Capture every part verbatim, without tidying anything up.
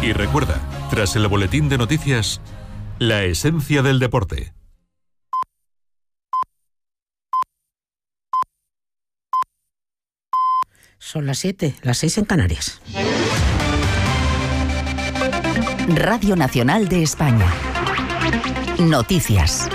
Y recuerda, tras el boletín de noticias, la esencia del deporte. Son las siete, las seis en Canarias. Radio Nacional de España. Noticias.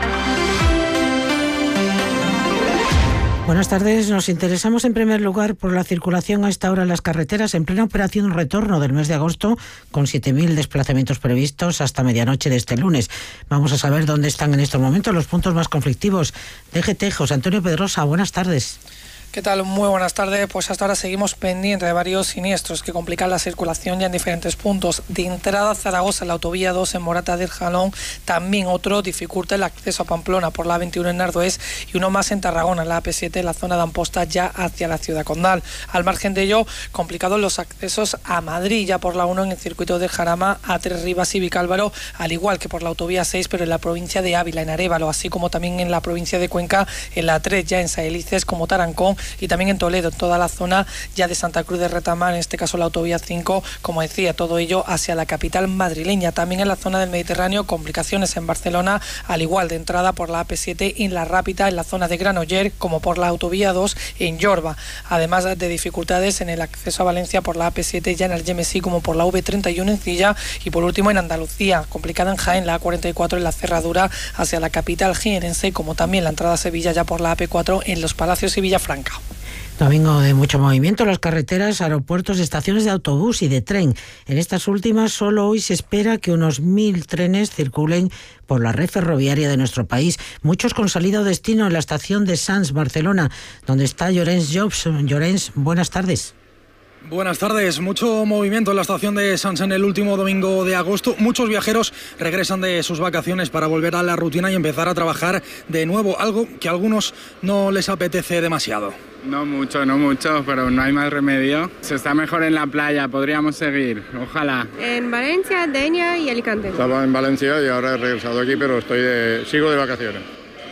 Buenas tardes. Nos interesamos en primer lugar por la circulación a esta hora en las carreteras en plena operación retorno del mes de agosto, con siete mil desplazamientos previstos hasta medianoche de este lunes. Vamos a saber dónde están en estos momentos los puntos más conflictivos. D G T, José Antonio Pedrosa, buenas tardes. ¿Qué tal? Muy buenas tardes. Pues hasta ahora seguimos pendientes de varios siniestros que complican la circulación ya en diferentes puntos. De entrada a Zaragoza, en la autovía dos en Morata del Jalón, también otro dificulta el acceso a Pamplona por la A veintiuno en Ardoés y uno más en Tarragona, en la A P siete, en la zona de Amposta, ya hacia la ciudad condal. Al margen de ello, complicados los accesos a Madrid, ya por la uno en el circuito del Jarama, A tres Rivas y Vicálvaro, al igual que por la autovía seis, pero en la provincia de Ávila, en Arévalo, así como también en la provincia de Cuenca, en la tres, ya en Saelices, como Tarancón, y también en Toledo, en toda la zona ya de Santa Cruz de Retamar, en este caso la autovía cinco, como decía, todo ello hacia la capital madrileña. También en la zona del Mediterráneo, complicaciones en Barcelona, al igual de entrada por la A P siete en la Rápita, en la zona de Granollers, como por la autovía dos en Yorba, además de dificultades en el acceso a Valencia por la A P siete, ya en Algemesí, como por la V treinta y uno en Cilla, y por último en Andalucía, complicada en Jaén, la A cuarenta y cuatro en la Cerradura hacia la capital jienense, como también la entrada a Sevilla ya por la A P cuatro en Los Palacios y Villafranca. Domingo de mucho movimiento en las carreteras, aeropuertos, estaciones de autobús y de tren. En estas últimas, solo hoy se espera que unos mil trenes circulen por la red ferroviaria de nuestro país, muchos con salida o destino en la estación de Sants, Barcelona, donde está Llorens Jobs. Llorens, buenas tardes. Buenas tardes. Mucho movimiento en la estación de Sants en el último domingo de agosto. Muchos viajeros regresan de sus vacaciones para volver a la rutina y empezar a trabajar de nuevo, algo que a algunos no les apetece demasiado. No mucho, no mucho, pero no hay más remedio. Se está mejor en la playa, podríamos seguir, ojalá. En Valencia, Denia y Alicante. Estaba en Valencia y ahora he regresado aquí, pero estoy de, sigo de vacaciones.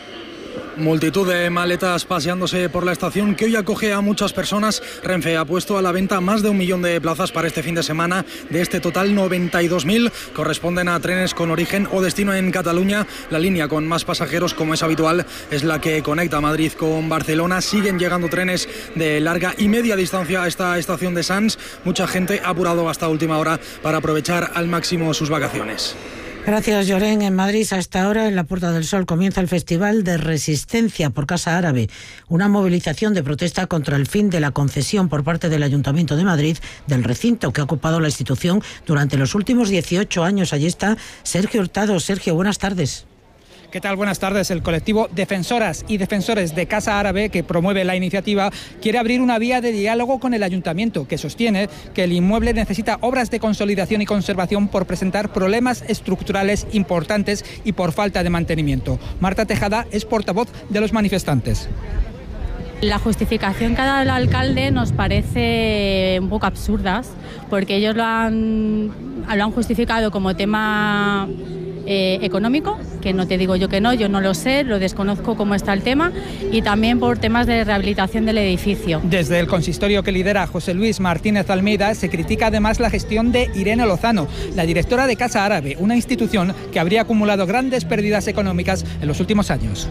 Multitud de maletas paseándose por la estación que hoy acoge a muchas personas. Renfe ha puesto a la venta más de un millón de plazas para este fin de semana. De este total, noventa y dos mil corresponden a trenes con origen o destino en Cataluña. La línea con más pasajeros, como es habitual, es la que conecta Madrid con Barcelona. Siguen llegando trenes de larga y media distancia a esta estación de Sants. Mucha gente ha apurado hasta última hora para aprovechar al máximo sus vacaciones. Gracias, Llorén. En Madrid, a esta hora, en la Puerta del Sol, comienza el Festival de Resistencia por Casa Árabe, una movilización de protesta contra el fin de la concesión por parte del Ayuntamiento de Madrid del recinto que ha ocupado la institución durante los últimos dieciocho años. Allí está Sergio Hurtado. Sergio, buenas tardes. ¿Qué tal? Buenas tardes. El colectivo Defensoras y Defensores de Casa Árabe, que promueve la iniciativa, quiere abrir una vía de diálogo con el ayuntamiento, que sostiene que el inmueble necesita obras de consolidación y conservación por presentar problemas estructurales importantes y por falta de mantenimiento. Marta Tejada es portavoz de los manifestantes. La justificación que ha dado el alcalde nos parece un poco absurda, porque ellos lo han, lo han justificado como tema Eh, económico, que no te digo yo que no, yo no lo sé, lo desconozco cómo está el tema, y también por temas de rehabilitación del edificio. Desde el consistorio que lidera José Luis Martínez Almeida se critica además la gestión de Irene Lozano, la directora de Casa Árabe, una institución que habría acumulado grandes pérdidas económicas en los últimos años.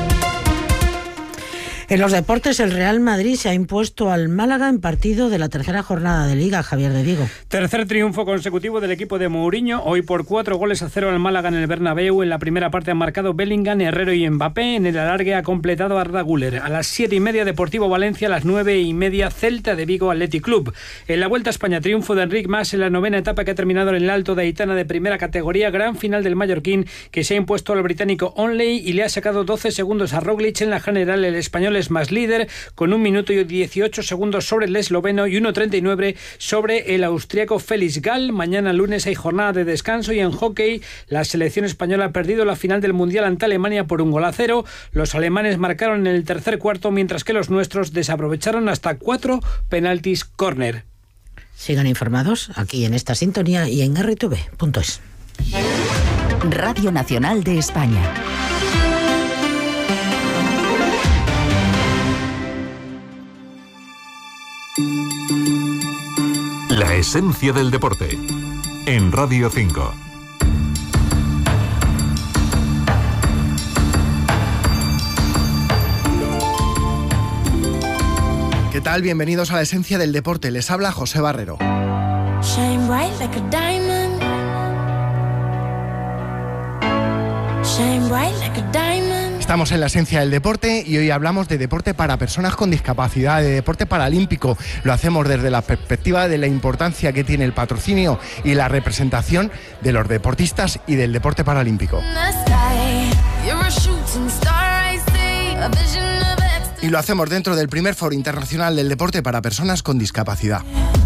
En los deportes, el Real Madrid se ha impuesto al Málaga en partido de la tercera jornada de Liga. Javier de Diego. Tercer triunfo consecutivo del equipo de Mourinho, hoy por cuatro goles a cero al Málaga en el Bernabéu. En la primera parte han marcado Bellingham, Herrero y Mbappé. En el alargue ha completado Arda Güler. A las siete y media Deportivo Valencia, a las nueve y media Celta de Vigo Athletic Club. En la Vuelta a España, triunfo de Enric Mas en la novena etapa que ha terminado en el Alto de Aitana de primera categoría. Gran final del mallorquín, que se ha impuesto al británico Onley y le ha sacado doce segundos a Roglic. En la general, el español es más líder, con un minuto y dieciocho segundos sobre el esloveno y uno treinta y nueve sobre el austriaco Félix Gall. Mañana lunes hay jornada de descanso y en hockey la selección española ha perdido la final del Mundial ante Alemania por un gol a cero. Los alemanes marcaron en el tercer cuarto, mientras que los nuestros desaprovecharon hasta cuatro penaltis córner. Sigan informados aquí en esta sintonía y en R T V punto es. Radio Nacional de España. La esencia del deporte. en Radio cinco. ¿Qué tal? Bienvenidos a la esencia del deporte. Les habla José Barrero. Shine bright like a diamond. Shine bright like a diamond. Estamos en la esencia del deporte y hoy hablamos de deporte para personas con discapacidad, de deporte paralímpico. Lo hacemos desde la perspectiva de la importancia que tiene el patrocinio y la representación de los deportistas y del deporte paralímpico. Y lo hacemos dentro del primer Foro Internacional del Deporte para Personas con Discapacidad.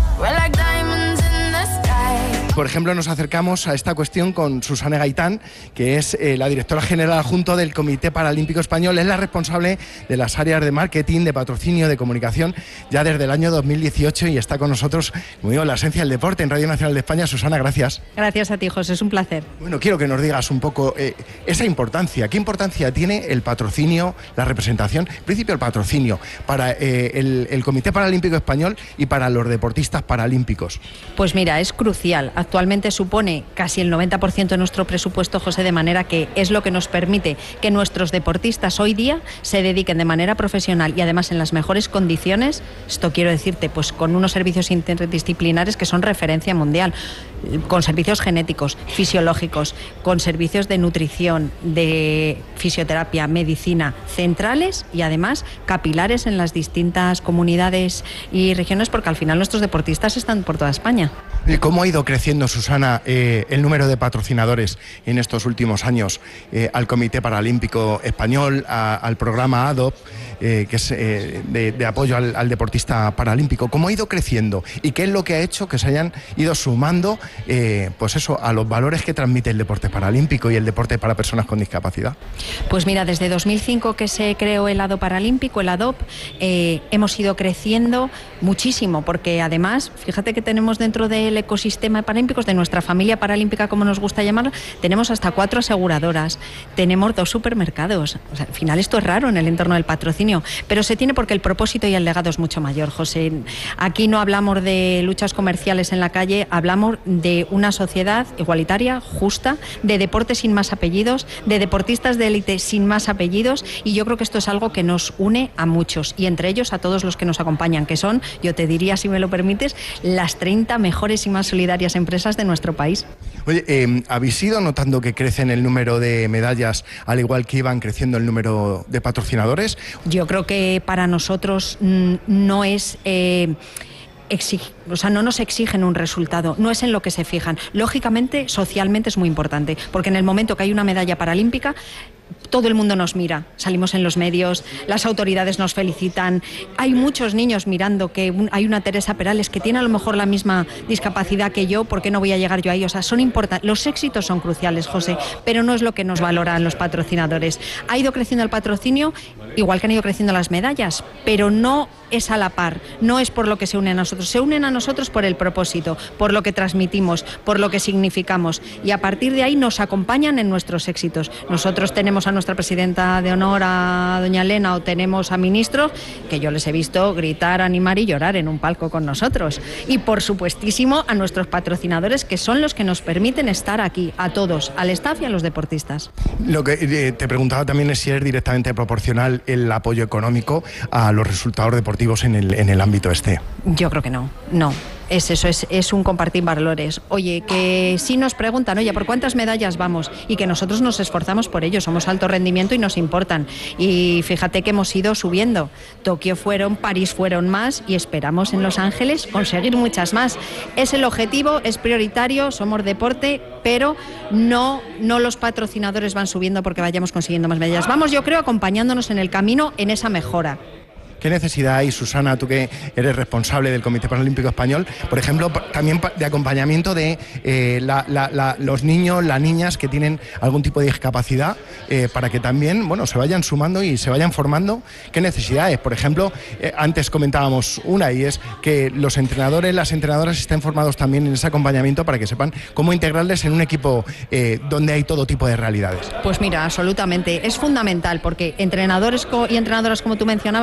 Por ejemplo, nos acercamos a esta cuestión con Susana Gaitán, que es eh, la directora general adjunta del Comité Paralímpico Español. Es la responsable de las áreas de marketing, de patrocinio, de comunicación, ya desde el año dos mil dieciocho, y está con nosotros, como digo, la esencia del deporte en Radio Nacional de España. Susana, gracias. Gracias a ti, José, es un placer. Bueno, quiero que nos digas un poco eh, esa importancia. ¿Qué importancia tiene el patrocinio, la representación, en principio el patrocinio, para eh, el, el Comité Paralímpico Español y para los deportistas paralímpicos? Pues mira, es crucial. Actualmente supone casi el noventa por ciento de nuestro presupuesto, José, de manera que es lo que nos permite que nuestros deportistas hoy día se dediquen de manera profesional y además en las mejores condiciones. Esto quiero decirte, pues con unos servicios interdisciplinares que son referencia mundial, con servicios genéticos, fisiológicos, con servicios de nutrición, de fisioterapia, medicina, centrales y además capilares en las distintas comunidades y regiones, porque al final nuestros deportistas están por toda España. ¿Cómo ha ido creciendo, Susana, eh, el número de patrocinadores en estos últimos años eh, al Comité Paralímpico Español, a, al programa A D O P, eh, que es eh, de, de apoyo al, al deportista paralímpico? ¿Cómo ha ido creciendo y qué es lo que ha hecho que se hayan ido sumando eh, pues eso, a los valores que transmite el deporte paralímpico y el deporte para personas con discapacidad? Pues mira, desde dos mil cinco que se creó el A D O Paralímpico, el A D O P, eh, hemos ido creciendo muchísimo, porque además, fíjate que tenemos dentro del ecosistema paralímpico, de nuestra familia paralímpica, como nos gusta llamarla, tenemos hasta cuatro aseguradoras, tenemos dos supermercados. O sea, al final esto es raro en el entorno del patrocinio, pero se tiene porque el propósito y el legado es mucho mayor, José. Aquí no hablamos de luchas comerciales en la calle, hablamos de una sociedad igualitaria, justa, de deporte sin más apellidos, de deportistas de élite sin más apellidos, y yo creo que esto es algo que nos une a muchos, y entre ellos a todos los que nos acompañan, que son, yo te diría, si me lo permites, las treinta mejores y más solidarias empresas de nuestro país. Oye, eh, ¿habéis ido notando que crece el número de medallas al igual que iban creciendo el número de patrocinadores? Yo creo que para nosotros mm, no es... Eh, Exig, o sea, no nos exigen un resultado, no es en lo que se fijan. Lógicamente, socialmente es muy importante, porque en el momento que hay una medalla paralímpica, todo el mundo nos mira, salimos en los medios, las autoridades nos felicitan, hay muchos niños mirando que un, hay una Teresa Perales que tiene a lo mejor la misma discapacidad que yo, ¿por qué no voy a llegar yo ahí? O sea, son importantes, los éxitos son cruciales, José, pero no es lo que nos valoran los patrocinadores. Ha ido creciendo el patrocinio, igual que han ido creciendo las medallas, pero no es a la par, no es por lo que se unen a nosotros, se unen a nosotros por el propósito, por lo que transmitimos, por lo que significamos, y a partir de ahí nos acompañan en nuestros éxitos. Nosotros tenemos a nuestra presidenta de honor, a doña Elena, o tenemos a ministros que yo les he visto gritar, animar y llorar en un palco con nosotros, y por supuestísimo a nuestros patrocinadores, que son los que nos permiten estar aquí, a todos, al staff y a los deportistas. Lo que eh, te preguntaba también es si es directamente proporcional el apoyo económico a los resultados deportivos en el, en el ámbito este. Yo creo que no, no. Es eso, es, es un compartir valores. Oye, que si nos preguntan, oye, ¿por cuántas medallas vamos? Y que nosotros nos esforzamos por ello, somos alto rendimiento y nos importan. Y fíjate que hemos ido subiendo. Tokio fueron, París fueron más, y esperamos en Los Ángeles conseguir muchas más. Es el objetivo, es prioritario, somos deporte, pero no, no los patrocinadores van subiendo porque vayamos consiguiendo más medallas. Vamos, yo creo, acompañándonos en el camino en esa mejora. ¿Qué necesidad hay, Susana, tú que eres responsable del Comité Paralímpico Español, por ejemplo, también de acompañamiento de eh, la, la, la, los niños, las niñas que tienen algún tipo de discapacidad, eh, para que también, bueno, se vayan sumando y se vayan formando? ¿Qué necesidades? Por ejemplo, eh, antes comentábamos una, y es que los entrenadores, las entrenadoras estén formados también en ese acompañamiento para que sepan cómo integrarles en un equipo eh, donde hay todo tipo de realidades. Pues mira, absolutamente, es fundamental, porque entrenadores y entrenadoras, como tú mencionabas, José,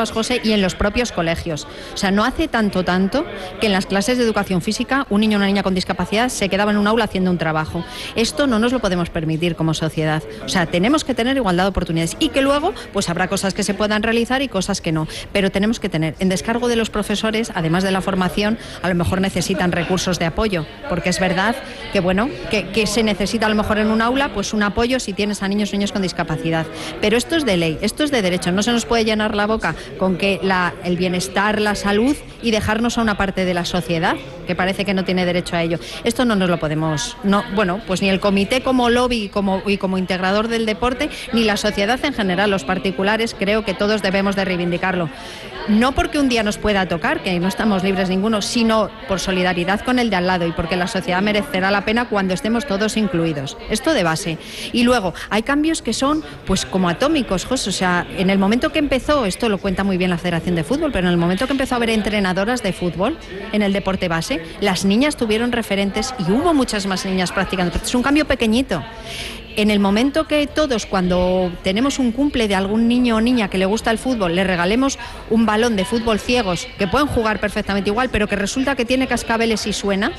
y en los propios colegios. O sea, no hace tanto, tanto que en las clases de educación física un niño o una niña con discapacidad se quedaba en un aula haciendo un trabajo. Esto no nos lo podemos permitir como sociedad. O sea, tenemos que tener igualdad de oportunidades y que luego pues habrá cosas que se puedan realizar y cosas que no. Pero tenemos que tener en descargo de los profesores, además de la formación, a lo mejor necesitan recursos de apoyo, porque es verdad que bueno, que, que se necesita a lo mejor en un aula pues un apoyo si tienes a niños o niñas con discapacidad. Pero esto es de ley, esto es de derecho. No se nos puede llenar la boca con que la, el bienestar, la salud y dejarnos a una parte de la sociedad que parece que no tiene derecho a ello. Esto no nos lo podemos, no, bueno, pues ni el comité como lobby y como, y como integrador del deporte, ni la sociedad en general, los particulares, creo que todos debemos de reivindicarlo. No porque un día nos pueda tocar, que no estamos libres ninguno, sino por solidaridad con el de al lado y porque la sociedad merecerá la pena cuando estemos todos incluidos. Esto de base. Y luego, hay cambios que son pues como atómicos, José. O sea, en el momento que empezó, esto lo cuenta muy bien la Federación de Fútbol, pero en el momento que empezó a haber entrenadoras de fútbol en el deporte base, las niñas tuvieron referentes y hubo muchas más niñas practicando. Es un cambio pequeñito. En el momento que todos, cuando tenemos un cumple de algún niño o niña que le gusta el fútbol, le regalemos un balón de fútbol ciegos, que pueden jugar perfectamente igual, pero que resulta que tiene cascabeles y suena,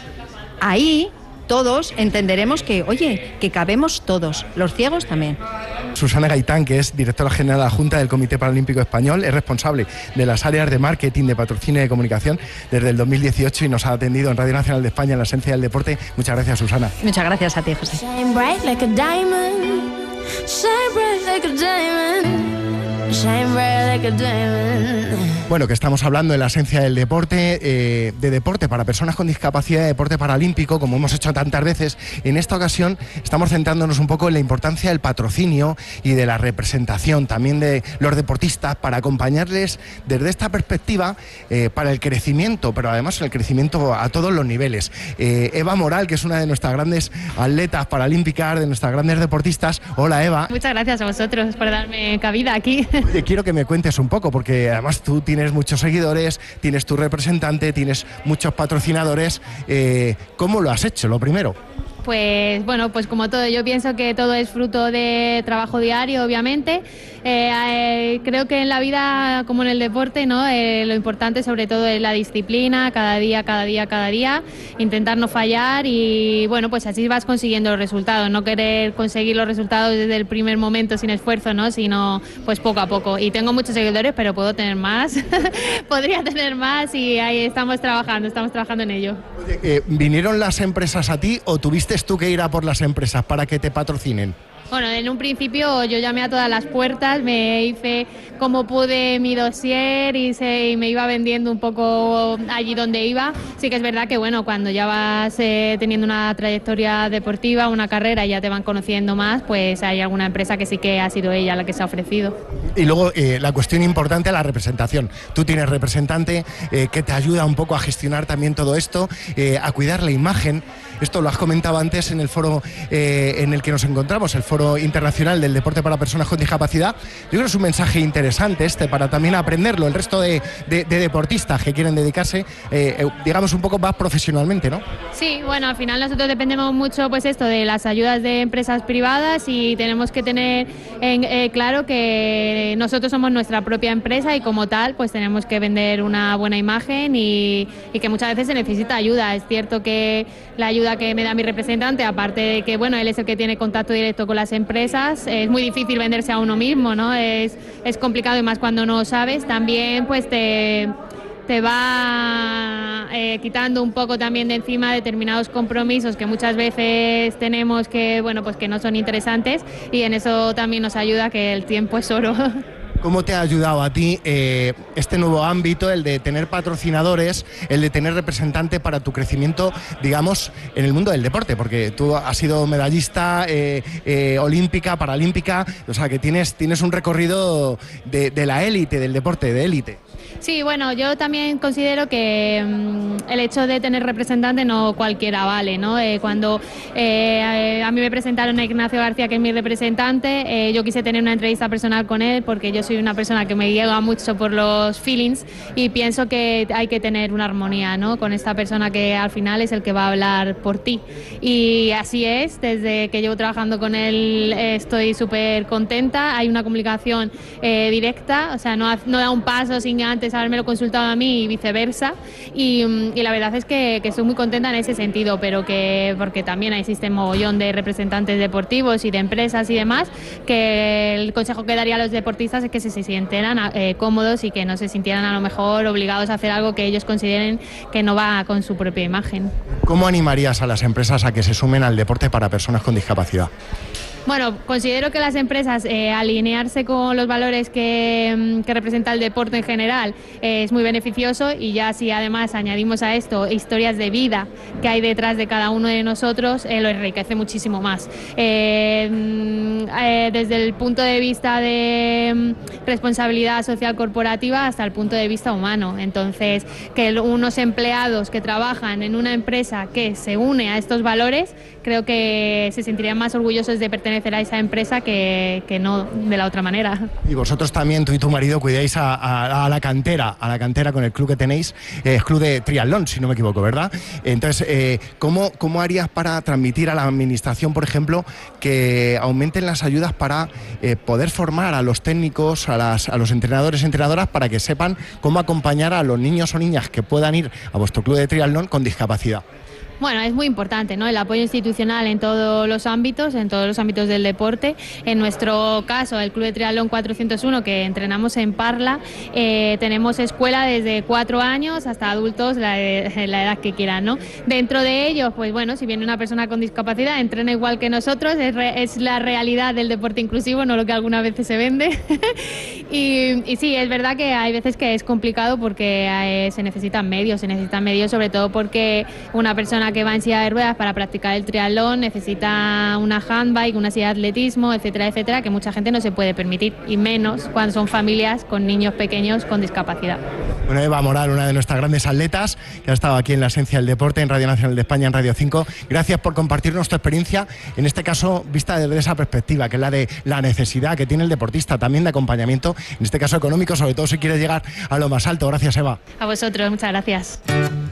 ahí todos entenderemos que, oye, que cabemos todos, los ciegos también. Susana Gaitán, que es directora general adjunta del Comité Paralímpico Español, es responsable de las áreas de marketing, de patrocinio y de comunicación desde el dos mil dieciocho y nos ha atendido en Radio Nacional de España en la Esencia del Deporte. Muchas gracias, Susana. Muchas gracias a ti, José. Shine bright like a diamond, shine bright like a diamond. Shine bright like a diamond. Bueno, que estamos hablando de la esencia del deporte, eh, de deporte para personas con discapacidad, de deporte paralímpico, como hemos hecho tantas veces. En esta ocasión estamos centrándonos un poco en la importancia del patrocinio y de la representación también de los deportistas para acompañarles desde esta perspectiva eh, para el crecimiento, pero además el crecimiento a todos los niveles. Eh, Eva Moral, que es una de nuestras grandes atletas paralímpicas, de nuestras grandes deportistas. Hola, Eva. Muchas gracias a vosotros por darme cabida aquí. Oye, quiero que me cuentes un poco, porque además tú tienes muchos seguidores, tienes tu representante, tienes muchos patrocinadores. Eh, ¿Cómo lo has hecho, lo primero? Pues bueno, pues como todo, yo pienso que todo es fruto de trabajo diario, obviamente. Eh, eh, creo que en la vida, como en el deporte, ¿no? Eh, lo importante sobre todo es la disciplina, cada día, cada día, cada día, intentar no fallar y bueno, pues así vas consiguiendo los resultados, no querer conseguir los resultados desde el primer momento sin esfuerzo, ¿no? Sino pues poco a poco. Y tengo muchos seguidores, pero puedo tener más, podría tener más y ahí estamos trabajando, estamos trabajando en ello. Oye, eh, ¿vinieron las empresas a ti o tuviste tú que ir a por las empresas para que te patrocinen? Bueno, en un principio yo llamé a todas las puertas, me hice como pude mi dossier y, se, y me iba vendiendo un poco allí donde iba. Sí que es verdad que bueno, cuando ya vas eh, teniendo una trayectoria deportiva, una carrera y ya te van conociendo más, pues hay alguna empresa que sí que ha sido ella la que se ha ofrecido. Y luego eh, la cuestión importante, la representación. Tú tienes representante eh, que te ayuda un poco a gestionar también todo esto, eh, a cuidar la imagen. Esto lo has comentado antes en el foro eh, en el que nos encontramos, el Foro Internacional del Deporte para Personas con Discapacidad. Yo creo que es un mensaje interesante este para también aprenderlo el resto de, de, de deportistas que quieren dedicarse, eh, digamos, un poco más profesionalmente, ¿no? Sí, bueno, al final nosotros dependemos mucho, pues esto, de las ayudas de empresas privadas y tenemos que tener en, eh, claro que nosotros somos nuestra propia empresa y como tal, pues tenemos que vender una buena imagen y, y que muchas veces se necesita ayuda. Es cierto que la ayuda que me da mi representante, aparte de que bueno, él es el que tiene contacto directo con las empresas, es muy difícil venderse a uno mismo, ¿no? Es, es complicado y más cuando no sabes, también pues te, te va eh, quitando un poco también de encima determinados compromisos que muchas veces tenemos que, bueno, pues que no son interesantes y en eso también nos ayuda que el tiempo es oro. ¿Cómo te ha ayudado a ti eh, este nuevo ámbito, el de tener patrocinadores, el de tener representante para tu crecimiento, digamos, en el mundo del deporte? Porque tú has sido medallista eh, eh, olímpica, paralímpica, o sea que tienes, tienes un recorrido de, de la élite, del deporte, de élite. Sí, bueno, yo también considero que mmm, el hecho de tener representante no cualquiera vale, ¿no? Eh, cuando eh, a mí me presentaron a Ignacio García, que es mi representante, eh, yo quise tener una entrevista personal con él porque yo soy una persona que me llega mucho por los feelings y pienso que hay que tener una armonía, ¿no? Con esta persona que al final es el que va a hablar por ti. Y así es, desde que llevo trabajando con él eh, estoy súper contenta, hay una comunicación eh, directa, o sea, no, no da un paso sin antes antes habérmelo consultado a mí y viceversa, y, y la verdad es que, que estoy muy contenta en ese sentido, pero que porque también existe un mogollón de representantes deportivos y de empresas y demás, que el consejo que daría a los deportistas es que se, se sintieran eh, cómodos y que no se sintieran a lo mejor obligados a hacer algo que ellos consideren que no va con su propia imagen. ¿Cómo animarías a las empresas a que se sumen al deporte para personas con discapacidad? Bueno, considero que las empresas eh, alinearse con los valores que, que representa el deporte en general eh, es muy beneficioso, y ya si además añadimos a esto historias de vida que hay detrás de cada uno de nosotros, eh, lo enriquece muchísimo más. Eh, eh, desde el punto de vista de responsabilidad social corporativa hasta el punto de vista humano. Entonces, que unos empleados que trabajan en una empresa que se une a estos valores, creo que se sentirían más orgullosos de pertenecer a esa empresa que, que no de la otra manera. Y vosotros también, tú y tu marido, cuidáis a, a, a la cantera, a la cantera con el club que tenéis, eh, es club de triatlón, si no me equivoco, ¿verdad? Entonces, eh, ¿cómo, ¿cómo harías para transmitir a la administración, por ejemplo, que aumenten las ayudas para eh, poder formar a los técnicos, a, las, a los entrenadores y entrenadoras, para que sepan cómo acompañar a los niños o niñas que puedan ir a vuestro club de triatlón con discapacidad? Bueno, es muy importante, ¿no?, el apoyo institucional en todos los ámbitos, en todos los ámbitos del deporte. En nuestro caso, el Club de Triatlón cuatrocientos uno, que entrenamos en Parla, eh, tenemos escuela desde cuatro años hasta adultos, la, la edad que quieran, ¿no? Dentro de ellos, pues bueno, si viene una persona con discapacidad, entrena igual que nosotros, es, re, es la realidad del deporte inclusivo, no lo que algunas veces se vende. y, y sí, es verdad que hay veces que es complicado porque eh, se necesitan medios, se necesitan medios sobre todo porque una persona que va en silla de ruedas para practicar el triatlón necesita una handbike, una silla de atletismo, etcétera, etcétera, que mucha gente no se puede permitir, y menos cuando son familias con niños pequeños con discapacidad. Bueno, Eva Moral, una de nuestras grandes atletas, que ha estado aquí en La Esencia del Deporte, en Radio Nacional de España, en Radio cinco. Gracias por compartirnos tu experiencia, en este caso vista desde esa perspectiva, que es la de la necesidad que tiene el deportista, también de acompañamiento, en este caso económico, sobre todo si quiere llegar a lo más alto. Gracias, Eva. A vosotros, muchas gracias.